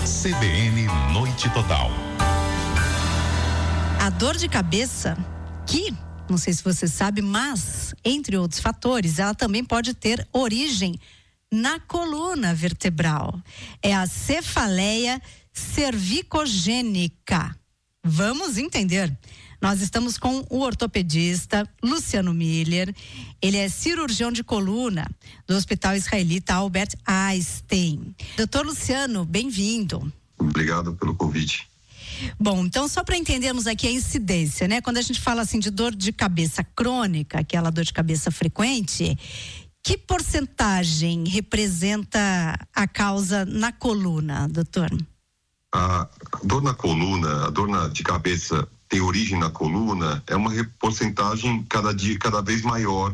CBN Noite Total. A dor de cabeça, que, não sei se você sabe, mas, entre outros fatores, ela também pode ter origem na coluna vertebral. É a cefaleia cervicogênica. Vamos entender. Nós estamos com o ortopedista Luciano Miller. Ele é cirurgião de coluna do Hospital Israelita Albert Einstein. Doutor Luciano, bem-vindo. Obrigado pelo convite. Bom, então só para entendermos aqui a incidência, né? Quando a gente fala assim de dor de cabeça crônica, aquela dor de cabeça frequente, que porcentagem representa a causa na coluna, doutor? A dor na coluna, de cabeça tem origem na coluna, é uma porcentagem cada vez maior,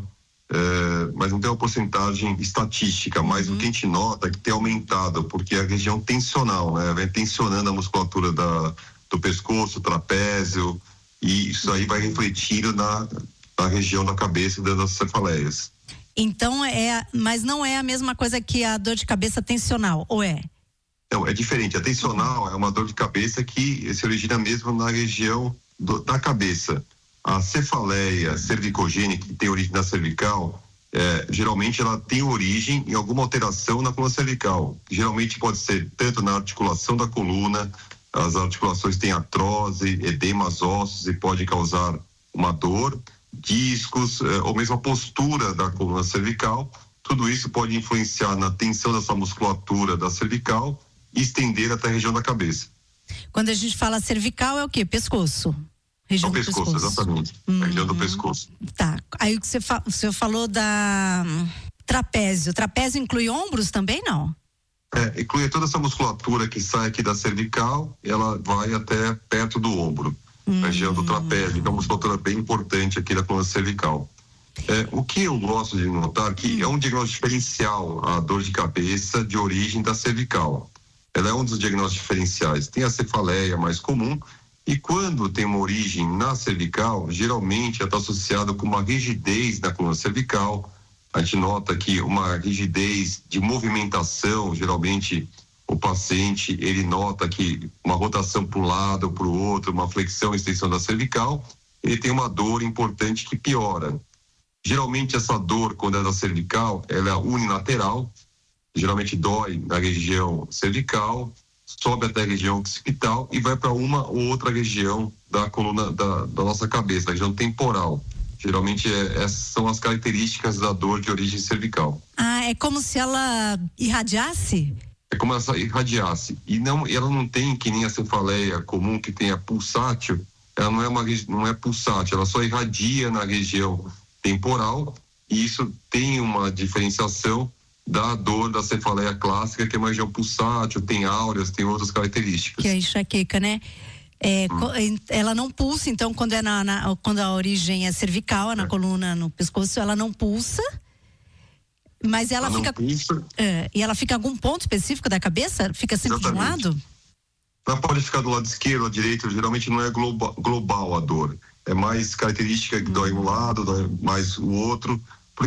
mas não tem uma porcentagem estatística, mas o que a gente nota é que tem aumentado, porque a região tensional, né? Vem tensionando a musculatura do pescoço, trapézio, e isso aí vai refletir na região da cabeça e das cefaleias. Então mas não é a mesma coisa que a dor de cabeça tensional, ou é? Não, é diferente. A tensional é uma dor de cabeça que se origina mesmo na região da cabeça. A cefaleia cervicogênica, que tem origem na cervical, geralmente ela tem origem em alguma alteração na coluna cervical. Geralmente pode ser tanto na articulação da coluna, as articulações têm artrose, edemas ósseos e pode causar uma dor, discos, ou mesmo a postura da coluna cervical. Tudo isso pode influenciar na tensão dessa musculatura da cervical e estender até a região da cabeça. Quando a gente fala cervical é o quê? Pescoço. Região do pescoço, exatamente. A região do pescoço. Tá. Aí o que você falou da trapézio. Trapézio inclui ombros também, não? Inclui toda essa musculatura que sai aqui da cervical, ela vai até perto do ombro. A região do trapézio, que é uma musculatura bem importante aqui da coluna cervical. O que eu gosto de notar que é um diagnóstico diferencial a dor de cabeça de origem da cervical. Ela é um dos diagnósticos diferenciais. Tem a cefaleia mais comum, e quando tem uma origem na cervical, geralmente ela está associada com uma rigidez na coluna cervical. A gente nota que uma rigidez de movimentação, geralmente o paciente, ele nota que uma rotação para um lado ou para o outro, uma flexão e extensão da cervical, ele tem uma dor importante que piora. Geralmente essa dor, quando é da cervical, ela é unilateral, geralmente dói na região cervical, sobe até a região occipital e vai para uma ou outra região da coluna da nossa cabeça, a região temporal. Geralmente essas são as características da dor de origem cervical. É como se ela irradiasse? É como se ela irradiasse. E ela não tem, que nem a cefaleia comum, que tem a pulsátil, ela não é pulsátil, ela só irradia na região temporal, e isso tem uma diferenciação da dor da cefaleia clássica, que é uma região pulsátil, tem áureas, tem outras características. Que é enxaqueca, né? Ela não pulsa, então quando quando a origem é cervical, é na coluna, no pescoço, ela não pulsa, mas ela fica... Pulsa. E ela fica em algum ponto específico da cabeça? Fica sempre de um lado? Ela pode ficar do lado esquerdo, à direita, geralmente não é global a dor. É mais característica que dói um lado, dói mais o outro.